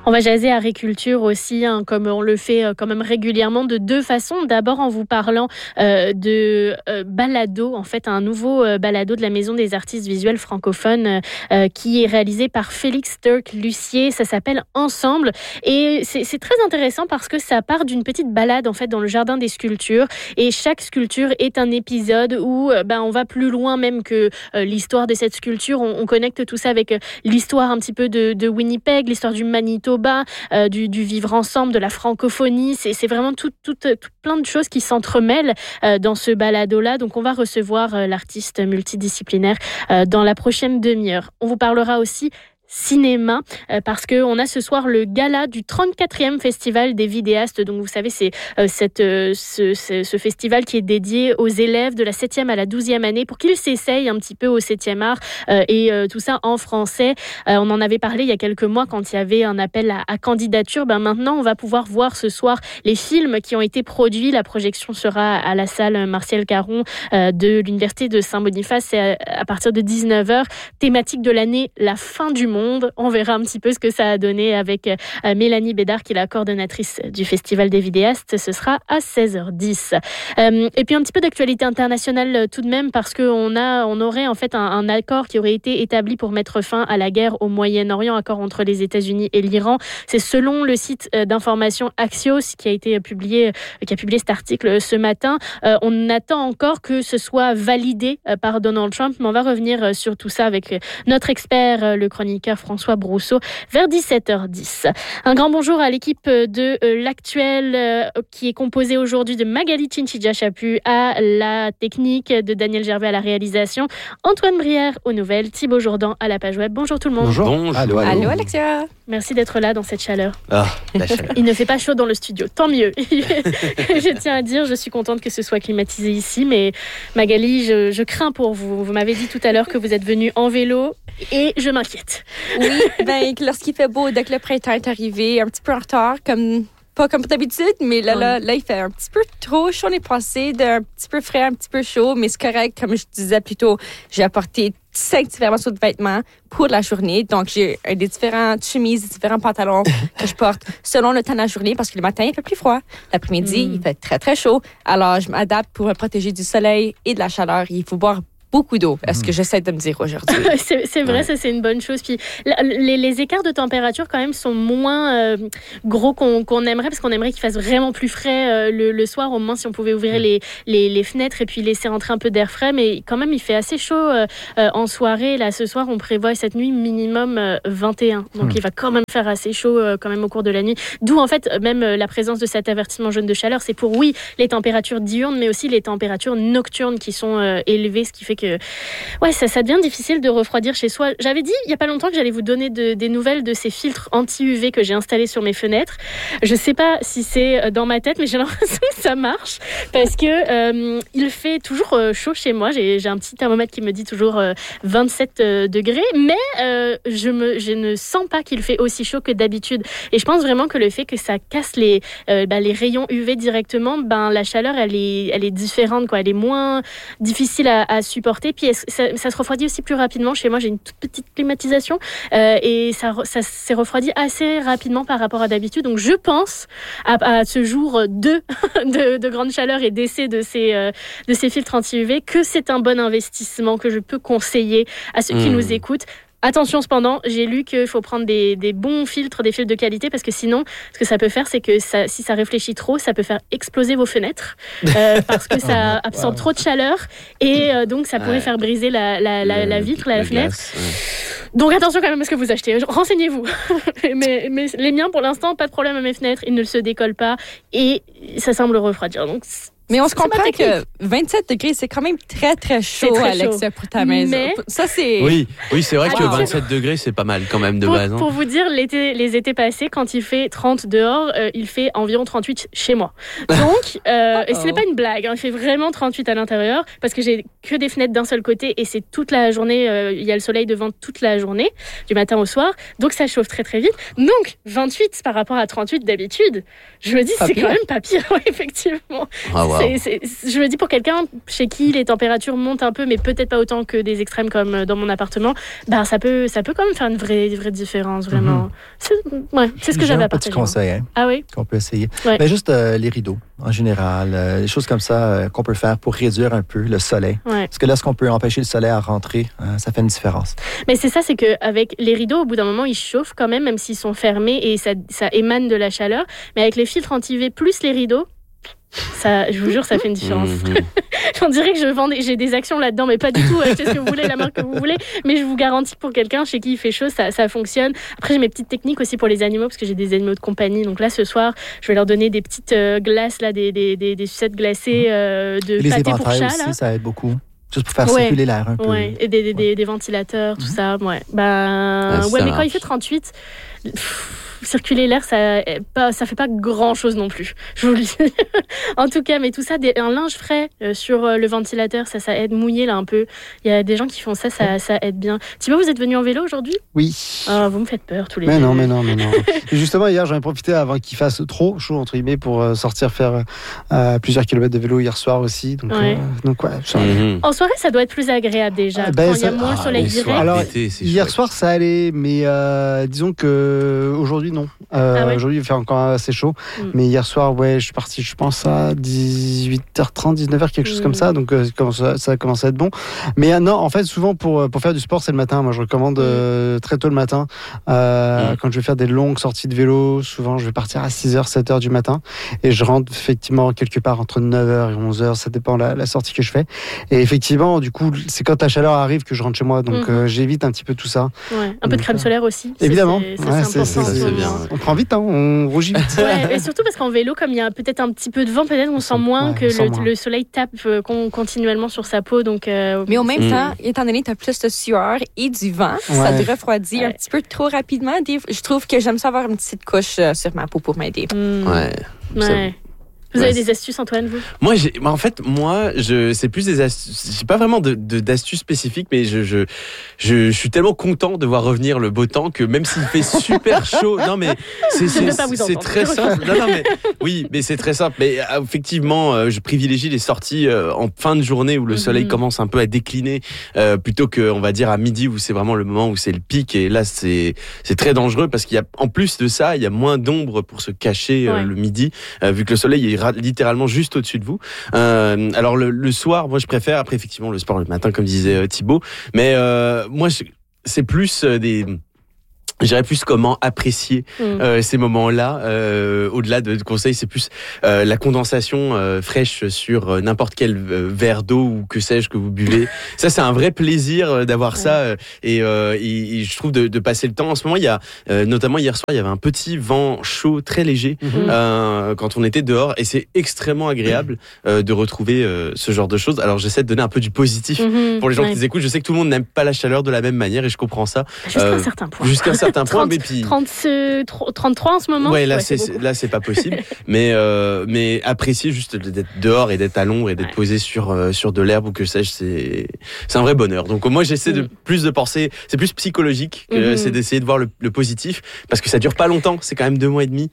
On va jaser agriculture aussi, comme on le fait quand même régulièrement de deux façons. D'abord en vous parlant de balado, en fait un nouveau balado de la Maison des artistes visuels francophones qui est réalisé par Félix Turc-Lucier. Ça s'appelle Ensemble et c'est très intéressant parce que ça part d'une petite balade en fait dans le jardin des sculptures et chaque sculpture est un épisode où on va plus loin même que l'histoire de cette sculpture. On connecte tout ça avec l'histoire un petit peu de Winnipeg, l'histoire du Manitoba, du vivre ensemble, de la francophonie. C'est vraiment tout plein de choses qui s'entremêlent dans ce balado-là. Donc on va recevoir l'artiste multidisciplinaire dans la prochaine demi-heure. On vous parlera aussi cinéma, parce qu'on a ce soir le gala du 34e Festival des vidéastes. Donc vous savez, c'est ce festival qui est dédié aux élèves de la 7e à la 12e année pour qu'ils s'essayent un petit peu au 7e art et tout ça en français. On en avait parlé il y a quelques mois quand il y avait un appel à candidature. Maintenant, on va pouvoir voir ce soir les films qui ont été produits. La projection sera à la salle Martial Caron de l'Université de Saint-Boniface à partir de 19h. Thématique de l'année, la fin du monde. On verra un petit peu ce que ça a donné avec Mélanie Bédard, qui est la coordonnatrice du Festival des vidéastes. Ce sera à 16h10. Et puis un petit peu d'actualité internationale tout de même, parce qu'on aurait en fait un accord qui aurait été établi pour mettre fin à la guerre au Moyen-Orient, accord entre les États-Unis et l'Iran. C'est selon le site d'information Axios qui a publié cet article ce matin. On attend encore que ce soit validé par Donald Trump, mais on va revenir sur tout ça avec notre expert, le chroniqueur François Brousseau, vers 17h10. Un grand bonjour à l'équipe de l'Actuel qui est composée aujourd'hui de Magali Chinchidja-Chapu à la technique, de Daniel Gervais à la réalisation, Antoine Brière aux nouvelles, Thibaut Jourdan à la page web. Bonjour tout le monde. Bonjour. Allô Alexia. Merci d'être là dans cette chaleur. Ah, la chaleur. Il ne fait pas chaud dans le studio, tant mieux. Je tiens à dire, je suis contente que ce soit climatisé ici, mais Magali, je crains pour vous. Vous m'avez dit tout à l'heure que vous êtes venue en vélo et je m'inquiète. Oui, lorsqu'il fait beau, dès que le printemps est arrivé, un petit peu en retard, pas comme d'habitude, mais là, il fait un petit peu trop chaud. On est passé d'un petit peu frais à un petit peu chaud, mais c'est correct. Comme je disais plus tôt, j'ai apporté 5 différents sortes de vêtements pour la journée. Donc, j'ai des différentes chemises, des différents pantalons que je porte selon le temps de la journée, parce que le matin, il fait plus froid. L'après-midi, il fait très, très chaud. Alors, je m'adapte pour me protéger du soleil et de la chaleur. Il faut boire beaucoup d'eau, est-ce que j'essaie de me dire aujourd'hui. C'est vrai, ça c'est une bonne chose. Puis les écarts de température quand même sont moins gros qu'on aimerait, parce qu'on aimerait qu'il fasse vraiment plus frais le soir, au moins si on pouvait ouvrir les fenêtres et puis laisser rentrer un peu d'air frais. Mais quand même, il fait assez chaud en soirée. Là, ce soir, on prévoit cette nuit minimum 21. Donc il va quand même faire assez chaud quand même au cours de la nuit. D'où en fait même la présence de cet avertissement jaune de chaleur. C'est pour, oui, les températures diurnes, mais aussi les températures nocturnes qui sont élevées, ce qui fait que ça devient difficile de refroidir chez soi. J'avais dit il n'y a pas longtemps que j'allais vous donner des nouvelles de ces filtres anti-UV que j'ai installés sur mes fenêtres. Je ne sais pas si c'est dans ma tête, mais j'ai l'impression que ça marche, parce que il fait toujours chaud chez moi. J'ai un petit thermomètre qui me dit toujours 27 degrés, mais je ne sens pas qu'il fait aussi chaud que d'habitude. Et je pense vraiment que le fait que ça casse les rayons UV directement, la chaleur elle est différente, quoi. Elle est moins difficile à supporter. Puis ça se refroidit aussi plus rapidement. Chez moi, j'ai une toute petite climatisation et ça s'est refroidi assez rapidement par rapport à d'habitude. Donc, je pense à ce jour 2 de grande chaleur et d'essai de ces filtres anti-UV que c'est un bon investissement que je peux conseiller à ceux qui nous écoutent. Attention cependant, j'ai lu qu'il faut prendre des bons filtres, des filtres de qualité, parce que sinon, ce que ça peut faire, c'est que si ça réfléchit trop, ça peut faire exploser vos fenêtres, parce que ça absorbe trop de chaleur, et donc ça pourrait faire briser la vitre, la fenêtre. Donc attention quand même à ce que vous achetez, renseignez-vous. mais les miens, pour l'instant, pas de problème à mes fenêtres, ils ne se décollent pas, et ça semble refroidir. Donc mais on se comprend que 27 degrés, c'est quand même très, très chaud, Alexia, pour ta maison. Mais... Ça, c'est... Oui, c'est vrai que 27 degrés, c'est pas mal quand même de base. Pour vous dire, les étés passés, quand il fait 30 dehors, il fait environ 38 chez moi. Donc, et ce n'est pas une blague, il fait vraiment 38 à l'intérieur, parce que j'ai que des fenêtres d'un seul côté, et c'est toute la journée, il y a le soleil devant toute la journée, du matin au soir, donc ça chauffe très, très vite. Donc, 28 par rapport à 38 d'habitude, je me dis, c'est quand même pas pire, effectivement. Ah, wow. Je me dis, pour quelqu'un chez qui les températures montent un peu, mais peut-être pas autant que des extrêmes comme dans mon appartement, ça peut quand même faire une vraie différence, vraiment. C'est ce que j'avais à partager. Petit conseil qu'on peut essayer. Ouais. Mais juste les rideaux, en général, les choses comme ça qu'on peut faire pour réduire un peu le soleil. Ouais. Parce que lorsqu'on peut empêcher le soleil à rentrer, ça fait une différence. Mais c'est ça, c'est qu'avec les rideaux, au bout d'un moment, ils chauffent quand même s'ils sont fermés et ça émane de la chaleur. Mais avec les filtres anti-UV plus les rideaux, ça, je vous jure, ça fait une différence. On dirait que j'ai des actions là-dedans, mais pas du tout. Achetez ce que vous voulez, la marque que vous voulez. Mais je vous garantis que pour quelqu'un chez qui il fait chaud, ça fonctionne. Après, j'ai mes petites techniques aussi pour les animaux, parce que j'ai des animaux de compagnie. Donc là, ce soir, je vais leur donner des petites glaces, là, des sucettes glacées de pâté pour chat. Aussi, ça aide beaucoup. Juste pour faire circuler l'air un peu. Ouais, et des ventilateurs, tout ça. Ouais, mais quand il fait 38... circuler l'air, ça fait pas grand-chose non plus. Je vous le dis. En tout cas, mais tout ça, un linge frais sur le ventilateur, ça aide. Mouiller là un peu. Il y a des gens qui font ça aide bien. Thibaut, vous êtes venu en vélo aujourd'hui ? Oui. Vous me faites peur tous les deux. Mais non. Et justement, hier, j'en ai profité avant qu'il fasse trop chaud, entre guillemets, pour sortir faire plusieurs kilomètres de vélo hier soir aussi. Donc, En soirée, ça doit être plus agréable déjà. Quand il y a moins le soleil direct. Alors, hier soir, ça allait, mais disons que aujourd'hui, non. Aujourd'hui, il fait encore assez chaud. Mais hier soir, je suis parti, je pense, à 18h30, 19h, quelque chose comme ça. Donc, ça commence à être bon. Mais non, en fait, souvent, pour faire du sport, c'est le matin. Moi, je recommande très tôt le matin. Quand je vais faire des longues sorties de vélo, souvent, je vais partir à 6h, 7h du matin. Et je rentre effectivement quelque part entre 9h et 11h. Ça dépend la sortie que je fais. Et effectivement, du coup, c'est quand la chaleur arrive que je rentre chez moi. Donc, j'évite un petit peu tout ça. Ouais. Un peu de crème solaire aussi. Évidemment. C'est bien. On prend vite, on rougit vite. Et surtout parce qu'en vélo, comme il y a peut-être un petit peu de vent, peut-être on sent moins que le soleil tape continuellement sur sa peau. Donc, mais au même temps, étant donné que tu as plus de sueur et du vent, ça te refroidit un petit peu trop rapidement. Je trouve que j'aime ça avoir une petite couche sur ma peau pour m'aider. Ouais. Vous avez des astuces, Antoine, vous ? Moi, c'est plus des astuces. J'ai pas vraiment d'astuces spécifiques, mais je suis tellement content de voir revenir le beau temps que même s'il fait super chaud, non mais c'est très simple. Mais c'est très simple. Mais effectivement, je privilégie les sorties en fin de journée où le soleil commence un peu à décliner, plutôt que, on va dire, à midi où c'est vraiment le moment où c'est le pic. Et là, c'est très dangereux parce qu'il y a, en plus de ça, il y a moins d'ombre pour se cacher le midi, vu que le soleil est littéralement juste au-dessus de vous. Alors le soir, moi je préfère, après effectivement le sport le matin comme disait Thibaut, mais moi c'est plus je dirais plus comment apprécier ces moments-là. Au-delà de conseils, c'est plus la condensation fraîche sur n'importe quel verre d'eau ou que sais-je que vous buvez. Ça, c'est un vrai plaisir d'avoir ça. Et je trouve de passer le temps. En ce moment, il y a notamment hier soir, il y avait un petit vent chaud très léger quand on était dehors, et c'est extrêmement agréable de retrouver ce genre de choses. Alors, j'essaie de donner un peu du positif pour les gens qui les écoutent. Je sais que tout le monde n'aime pas la chaleur de la même manière, et je comprends ça. Jusqu'à un certain point. 33 en ce moment. Là c'est pas possible. mais apprécier juste d'être dehors et d'être à l'ombre et d'être posé sur de l'herbe ou que sais-je, c'est un vrai bonheur. Donc moi j'essaie de penser, c'est plus psychologique, c'est d'essayer de voir le positif, parce que ça dure pas longtemps, c'est quand même 2 mois et demi.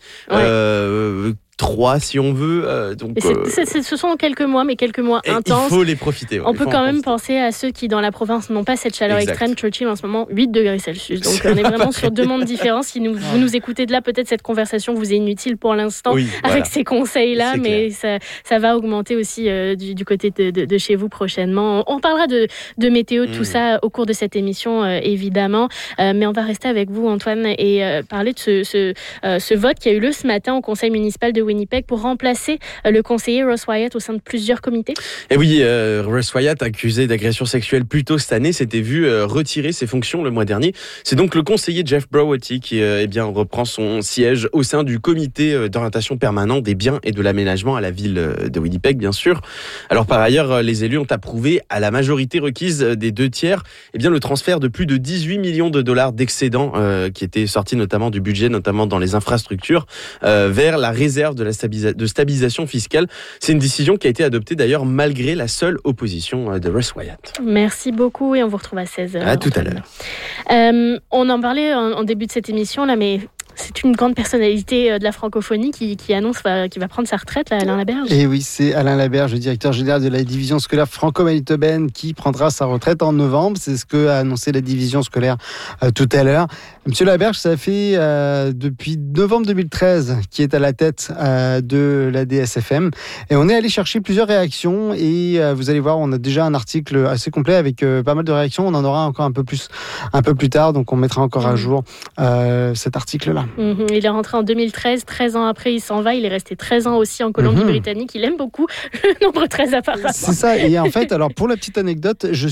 3 si on veut. Donc, ce sont quelques mois, mais quelques mois intenses. Il faut les profiter. On peut quand même penser à ceux qui, dans la province, n'ont pas cette chaleur extrême. Churchill, en ce moment, 8 degrés Celsius. Donc, on est vraiment sur 2 mondes différents. Si vous nous écoutez de là, peut-être cette conversation vous est inutile pour l'instant avec ces conseils-là, mais ça va augmenter aussi du côté de chez vous prochainement. On parlera de météo, de tout ça au cours de cette émission, évidemment. Mais on va rester avec vous, Antoine, et parler de ce vote qui a eu lieu ce matin au conseil municipal de Winnipeg pour remplacer le conseiller Ross Wyatt au sein de plusieurs comités. Et oui, Ross Wyatt, accusé d'agression sexuelle plus tôt cette année, s'était vu retirer ses fonctions le mois dernier. C'est donc le conseiller Jeff Browaty qui reprend son siège au sein du comité d'orientation permanent des biens et de l'aménagement à la ville de Winnipeg, bien sûr. Alors par ailleurs, les élus ont approuvé à la majorité requise des 2/3 le transfert de plus de 18 millions de dollars d'excédents qui étaient sortis notamment du budget, notamment dans les infrastructures, vers la réserve de stabilisation fiscale. C'est une décision qui a été adoptée d'ailleurs malgré la seule opposition de Ross Wyatt. Merci beaucoup et on vous retrouve à 16h. À tout à l'heure. On en parlait en début de cette émission là, mais c'est une grande personnalité de la francophonie qui annonce qu'il va prendre sa retraite, là, Alain Laberge. Et oui, c'est Alain Laberge, le directeur général de la division scolaire franco-manitobaine, qui prendra sa retraite en novembre. C'est ce qu'a annoncé la division scolaire tout à l'heure. Monsieur Laberge, ça fait depuis novembre 2013 qu'il est à la tête de la DSFM. Et on est allé chercher plusieurs réactions et vous allez voir, on a déjà un article assez complet avec pas mal de réactions. On en aura encore un peu plus tard, donc on mettra encore à jour cet article-là. Il est rentré en 2013, 13 ans après il s'en va. Il est resté 13 ans aussi en Colombie-Britannique. Il aime beaucoup le nombre 13 apparemment. C'est ça, et en fait, alors pour la petite anecdote, moi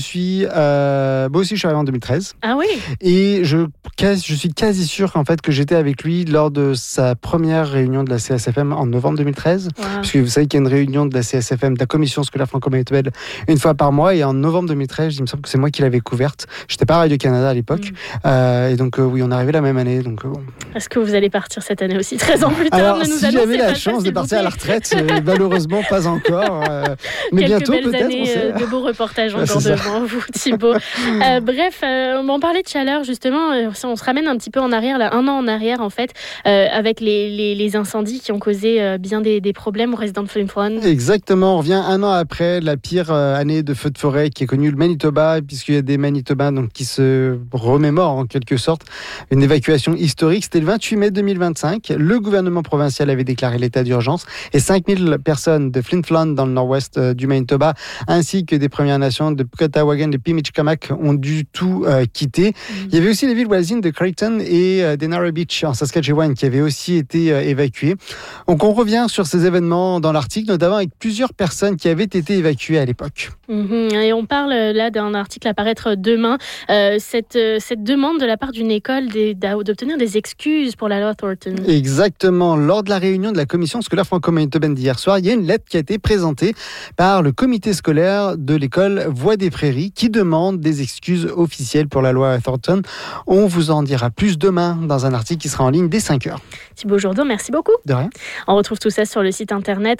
aussi je suis arrivé en 2013. Ah oui. Et je suis quasi sûr en fait que j'étais avec lui lors de sa première réunion de la CSFM en novembre 2013. Wow. Parce que vous savez qu'il y a une réunion de la CSFM, de la Commission scolaire franco-manitobaine, une fois par mois. Et en novembre 2013, il me semble que c'est moi qui l'avais couverte. J'étais pas à Radio-Canada à l'époque. Et donc oui, on est arrivé la même année. Donc, bon. Est-ce que vous allez partir cette année aussi, 13 ans plus tard? Alors, si j'avais la chance de partir à la retraite, malheureusement pas encore. Mais bientôt peut-être. Quelques belles années de beaux reportages encore devant vous, Thibaut. Bref, on parlait de chaleur justement. On se ramène un petit peu en arrière, là, un an en arrière en fait, avec les incendies qui ont causé bien des problèmes aux résidents de Flin-Flon. Exactement, on revient un an après la pire année de feux de forêt qui est connue le Manitoba, puisqu'il y a des Manitobains donc, qui se remémorent en quelque sorte une évacuation historique. C'était le 28 mai 2025. Le gouvernement provincial avait déclaré l'état d'urgence et 5000 personnes de Flin-Flon dans le nord-ouest du Manitoba, ainsi que des Premières Nations de Pukatawagan, de Pimicikamak ont dû tout quitter. Il y avait aussi les villes voisines de Creighton et d'Enara Beach en Saskatchewan qui avaient aussi été évacuées. Donc on revient sur ces événements dans l'article, notamment avec plusieurs personnes qui avaient été évacuées à l'époque. Et on parle là d'un article à paraître demain, cette demande de la part d'une école d'obtenir des excuses pour la loi Thornton. Exactement. Lors de la réunion de la commission scolaire franco-manitobaine d'hier soir, il y a une lettre qui a été présentée par le comité scolaire de l'école Voie des Prairies qui demande des excuses officielles pour la loi Thornton. On vous en dira plus demain dans un article qui sera en ligne dès 5h. Thibaut Jourdain, merci beaucoup. De rien. On retrouve tout ça sur le site internet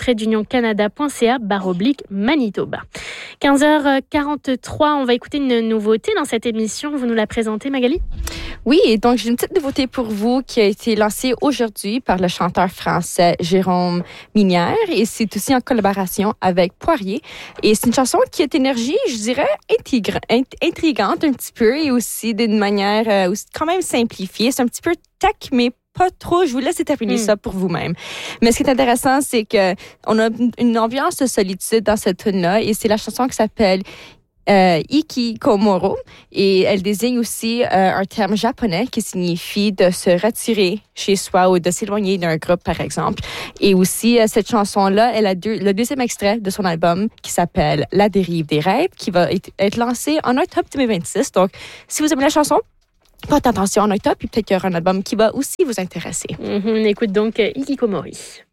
radio-canada.ca/Manitoba. 15h43, on va écouter une nouveauté dans cette émission. Vous nous la présentez, Magali? Oui, donc j'ai une petite nouveauté pour vous qui a été lancée aujourd'hui par le chanteur français Jérôme Minière et c'est aussi en collaboration avec Poirier. Et c'est une chanson qui est énergie, je dirais, intrigante un petit peu et aussi d'une manière quand même simplifiée. C'est un petit peu tech, mais pas trop. Je vous laisse interpréter ça pour vous-même. Mais ce qui est intéressant, c'est que on a une ambiance de solitude dans cette tune-là et c'est la chanson qui s'appelle Ikikomoro et elle désigne aussi un terme japonais qui signifie de se retirer chez soi ou de s'éloigner d'un groupe, par exemple. Et aussi, cette chanson-là, elle a le deuxième extrait de son album qui s'appelle La dérive des rêves, qui va être lancé en octobre 2026. Donc, si vous aimez la chanson, faites attention en octobre, puis peut-être qu'il y aura un album qui va aussi vous intéresser. On écoute donc Ikikomori.